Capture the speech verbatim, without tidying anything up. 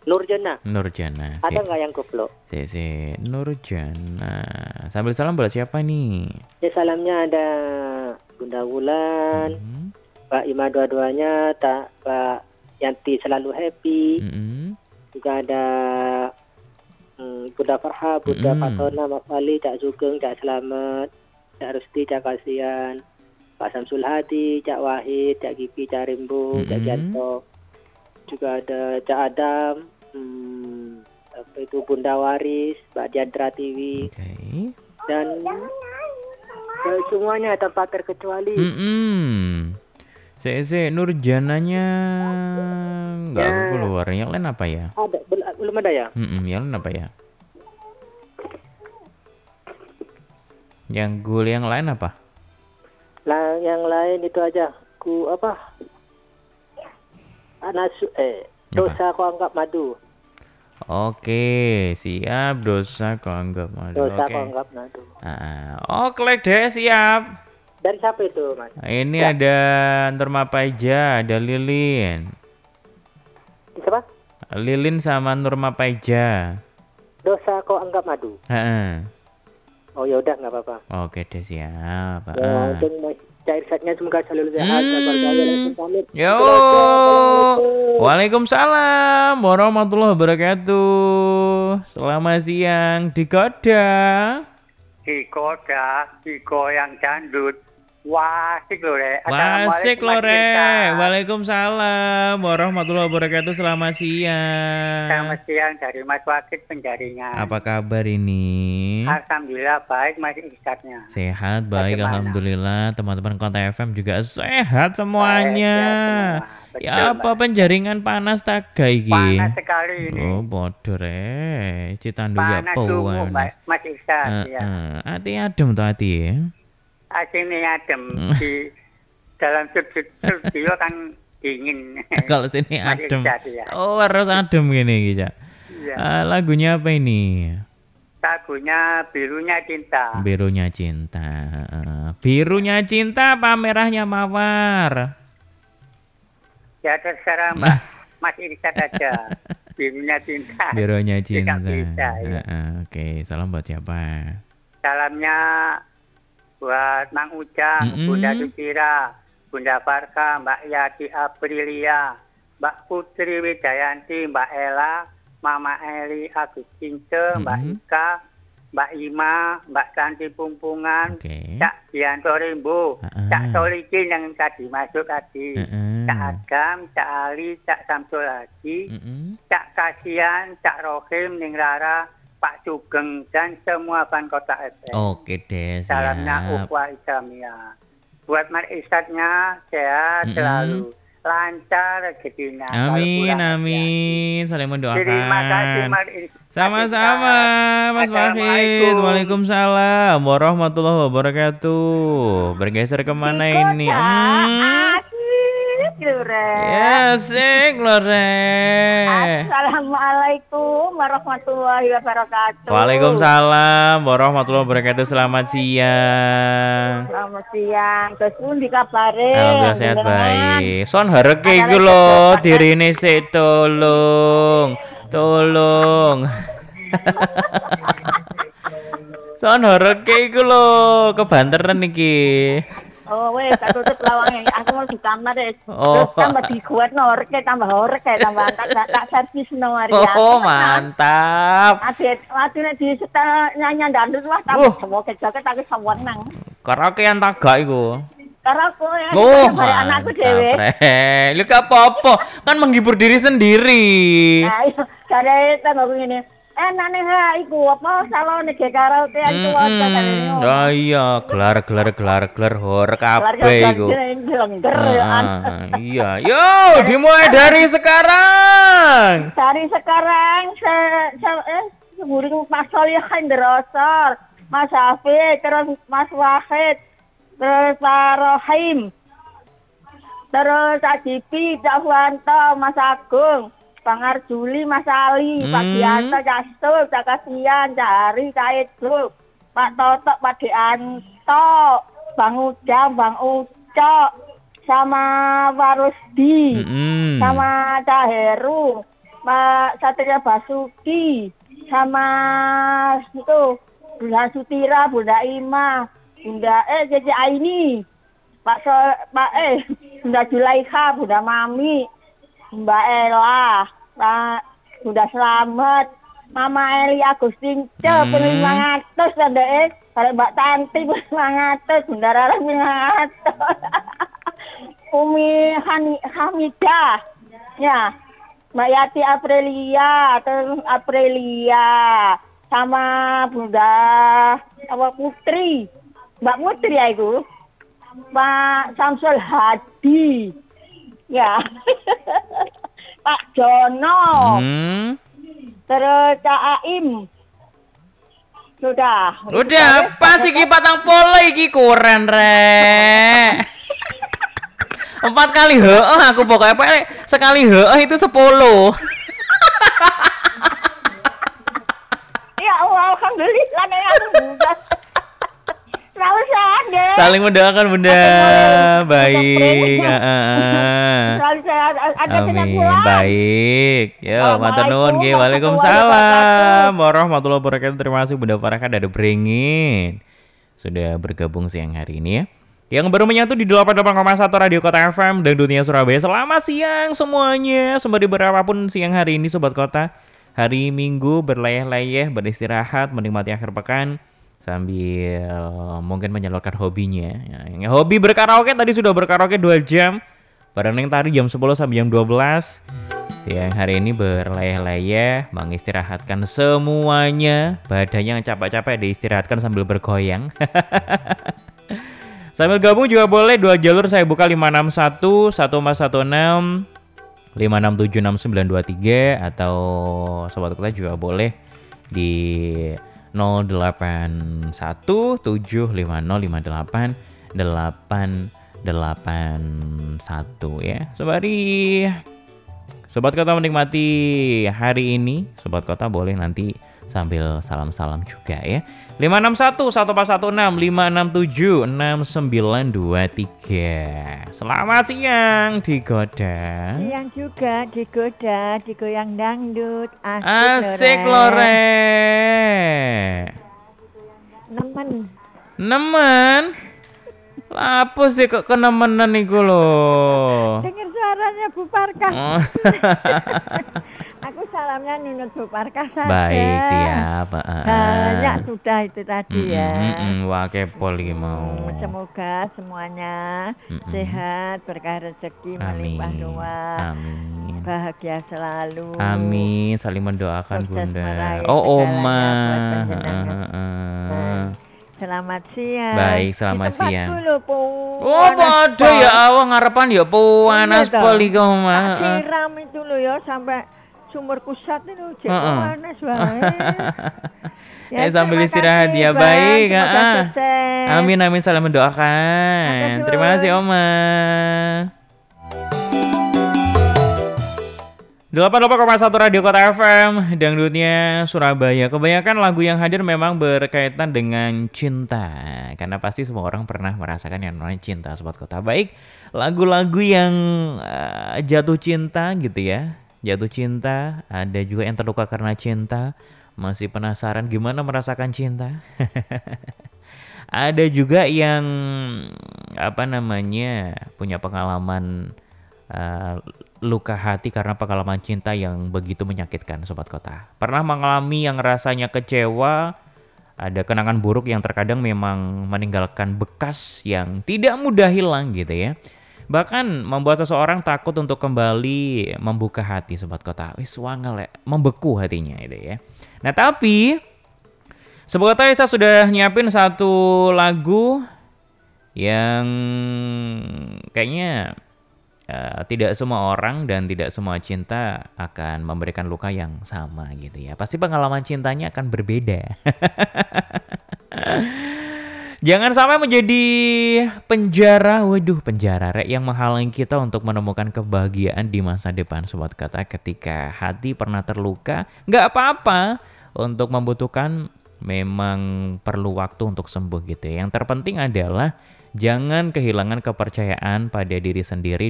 Nurjana. Nurjana. Ada nggak yang goblok? Si, si. Nurjana. Sambil salam buat siapa nih? Ya salamnya ada Bunda Wulan, Mm-hmm. Pak Ima dua-duanya, tak Pak Yanti selalu happy. Mm-hmm. Juga ada hmm, Bunda Farha, Bunda Mm-hmm. Fatona, Mas Ali, Cak Sugeng, Cak Selamat, Cak Rusti, Cak Kasian, Pak Samsul Hadi, Cak Wahid, Cak Gipi, Cak Rimbo, Mm-hmm. Cak Janto. Juga ada Cak Adam, hmm, apa itu Bunda Waris, Mbak Diandra Tiwi, Okay. dan eh, semuanya tanpa terkecuali. Mm-hmm. Si, si. Nurjananya nggak Ya. keluar. Yang lain apa ya? Ada bel- belum ada ya? Mm-mm. Yang lain apa ya? Yang gul yang lain apa? Lah yang lain itu aja. Ku apa? Anasu eh dosa kau anggap madu. Oke, siap. Dosa kau anggap madu. Dosa Oke. kau anggap madu. Ah, oke deh, siap. Dari siapa itu, Mas? Ini Ya. ada Nurma Paija, ada Lilin. Siapa? Lilin sama Nurma Paija. Dosa kau anggap madu. Heeh. Oh ya udah nggak apa-apa. Oke deh, siap. Ya, Heeh. untuk Mas cair setnya semoga selalu sehat. Hmm. Sabar saya langsung pamit. Yo. Assalamualaikum. Waalaikumsalam warahmatullahi wabarakatuh. Selamat siang di Koda. Di Koda, di goyang dangdut. Wah, asik loh, Re. Wasik Assalamualaikum, lo Mas Re. Irsa. Waalaikumsalam warahmatullahi wabarakatuh. Selamat siang. Selamat siang dari Mas Wakit Penjaringan. Apa kabar ini? Alhamdulillah baik Mas Irsatnya. Sehat, baik, Bagaimana? alhamdulillah. Teman-teman Kota F M juga sehat semuanya. Baik, Ya ya, semua. apa Betul, penjaringan panas tak iki? Panas sekali ini. Oh, bodoh Re. Citandu ya Panas apa sungguh, Mas, Mas Irsat. Eh, Ya. eh, Hati adem tuh hati ya. Asini adem di dalam sudut studio kan dingin. Kalau sini Mas adem. Irsat, ya. Oh, harus adem gini gitu. Iya. Ah, lagunya apa ini? Lagunya Birunya Cinta. Birunya cinta. Eh, Birunya cinta apa merahnya mawar? Ya terserah Mbak Mas Irsat aja. Birunya Cinta. Birunya Tidak cinta. bisa, ya. Eh, eh, Oke, salam buat siapa? Salamnya buat Mang Ujang, Mm-mm. Bunda Susira, Bunda Farka, Mbak Yati Aprilia, Mbak Putri Wijayanti, Mbak Ella, Mama Eli Agus Cince, Mbak Mm-mm. Ika, Mbak Ima, Mbak Santi Pumpungan, Oke. Cak Dianto Rimbo, Ah-ah. Cak Solikin yang tadi masuk tadi, Mm-mm. Cak Agam, Cak Ali, Cak Samsul Haji, Mm-mm. Cak Kasian, Cak Rohim, Ning Rara, Pak Sugeng, dan semua ban kota F M. Oke deh, siap. Salamnya Ukwa Islamia. Buat Mas Istatnya sehat Mm-mm. selalu, lancar rezekinya. Kalau Amin, kurang amin. Saling hati-hati. mendoakan. Terima kasih Mas Is- Sama-sama, Mas Wahid. Assalamualaikum. Waalaikumsalam warahmatullahi wabarakatuh. Bergeser kemana ini? Hmm. Asik lho, Re. Ya, sik lho, Re. Assalamualaikum warahmatullahi wabarakatuh. Waalaikumsalam warahmatullahi wabarakatuh. Selamat siang. Selamat siang. Terus pun dikabare. Alhamdulillah sehat Jenengan. baik. Son hareke iku lho, dirine sik tolong. Tolong. Son hareke iku lho, kebanteran iki. Oh wes, tak tutup lawangnya. Aku mau di kamar deh. Oh. Terus tambah dikuat norek, tambah horek, tambah tak tak, tak servis no hari Oh, mantap. Adik, waktu di setel nyanyi dangdut wah Uh. tambah semua kejoget tapi semua nang. Karaokean tagak iku. Karena aku ya, Oh, bare anakku dhewe. mantap. Lu gak apa-apa, kan menghibur diri sendiri. Nah, iya, jare tanggo ngene. Enak nih ha iku apa salone ge karaoke itu wae Hmm, oh iya, gelar gelar gelar gelar hor kabeh iku. Ah, iya, yo dimulai dari sekarang. Dari sekarang se, se eh muring Mas Solihin Derosor, Mas Hafiz, terus Mas Wahid, terus Pak Rohim, terus Ajipi, Cak Wanto, Mas Agung, Bang Arjuli, Mas Ali, Pak Hmm. Gianto, Cak Stul, Cak Kasian, Cak Hari, Cak Edo, Pak Toto, Pak Deanto, Bang Ujang, Bang Ucok, sama Pak Rusdi, Mm-mm. sama Cak Heru, Pak Satria Basuki, sama itu Bunda Sutira, Bunda Ima, Bunda eh Cece Aini, Pak so, Pak eh Bunda Julaikha, Bunda Mami, Mbak Ella, Pak Bunda Slamet, Mama Eli Agustin, Hmm. pun lima ratus ada eh, kalau Mbak Tanti pun lima ratus, Bunda Rara lima ratus, Umi Hani, Hamidah, ya, Mbak Yati Aprilia, terus Aprilia, sama Bunda apa Putri, Mbak Putri ya itu, Pak Samsul Hadi, ya, Pak Jono. Hmm. Terus Cak Aim. Sudah. Udah, pas iki patang polo iki kurang rek. Empat kali heeh aku pokoknya Pak, sekali heeh itu sepuluh. Ya Allah, alhamdulillah nih aku bunda. Selalu sehat deh. Saling mendoakan Bunda. Baik. Heeh. Selalu sehat. Ada Amin. pulang. Baik. Yo, matur nuwun nggih. Waalaikumsalam warahmatullahi wabarakatuh. Terima kasih Bunda Farah dari Beringin sudah bergabung siang hari ini ya. Yang baru menyatu di delapan puluh delapan koma satu Radio Kota F M dan Dunia Surabaya. Selamat siang semuanya. Sembari berapapun siang hari ini Sobat Kota. Hari Minggu berlayah-layah, beristirahat, menikmati akhir pekan sambil mungkin menyalurkan hobinya. Ya, yang hobi berkaraoke tadi sudah berkaraoke dua jam. Bareng tadi jam sepuluh sampai jam dua belas. Siang hari ini berlayah-layah, mengistirahatkan semuanya. Badannya yang capek-capek diistirahatkan sambil bergoyang. Sambil gabung juga boleh, dua jalur saya buka lima enam satu satu empat satu enam lima enam tujuh enam sembilan dua tiga atau Sobat Kota juga boleh di nol delapan satu tujuh lima nol lima delapan delapan delapan satu ya. Sembari Sobat Kota menikmati hari ini, Sobat Kota boleh nanti sambil salam-salam juga ya. lima enam satu satu empat satu enam lima enam tujuh enam sembilan dua tiga. Selamat siang digoda. Siang juga digoda, digoyang dangdut. Asik lore. Nemen. Nemen. Apa sih kok kenemenan iku lho? Dengar suaranya Bu Parkah. Oh. Aku salamnya Nunut Bu Parkah saja. Baik, siap. Banyak sudah itu tadi Mm-mm, ya. mm-mm, wah kepol iki mau. Hmm, Semoga semuanya Mm-mm. sehat, berkah rezeki, melimpah Amin. ruah, Amin. bahagia selalu. Amin, saling mendoakan Sukses Bunda. meraih Oh, segalanya Oma. buat Heeh, penjenengan. heeh. Selamat siang. Baik, selamat Di tempatku siang. lho, Bu. Oh, Panas padha ya pol. awang ngarepan ya panas Iya, pol toh. iki Oma. Tak Heeh. siram itu loh ya sampai sumur pusat itu jadi Heeh. panas wae. Eh, sambil terima istirahat kasih, ya, Bang. baik. Semoga Heeh. sukses. Amin amin salam mendoakan. Makasih, Terima kasih Bun. Oma. delapan puluh delapan koma satu Radio Kota F M Dangdutnya Surabaya. Kebanyakan lagu yang hadir memang berkaitan dengan cinta. Karena pasti semua orang pernah merasakan yang namanya cinta Sobat Kota. Baik, lagu-lagu yang uh, jatuh cinta gitu ya. Jatuh cinta, ada juga yang terluka karena cinta. Masih penasaran gimana merasakan cinta? Ada juga yang apa namanya punya pengalaman uh, luka hati karena pengalaman cinta yang begitu menyakitkan Sobat Kota. Pernah mengalami yang rasanya kecewa, ada kenangan buruk yang terkadang memang meninggalkan bekas yang tidak mudah hilang gitu ya. Bahkan membuat seseorang takut untuk kembali membuka hati Sobat Kota. Wis wangel ya, membeku hatinya itu ya. Nah tapi Sobat Kota saya sudah nyiapin satu lagu yang kayaknya Uh, tidak semua orang dan tidak semua cinta akan memberikan luka yang sama gitu ya. Pasti pengalaman cintanya akan berbeda. Jangan sampai menjadi penjara, waduh penjara rek yang menghalangi kita untuk menemukan kebahagiaan di masa depan Sobat Kata. Ketika hati pernah terluka, nggak apa-apa untuk membutuhkan, memang perlu waktu untuk sembuh gitu ya. Yang terpenting adalah jangan kehilangan kepercayaan pada diri sendiri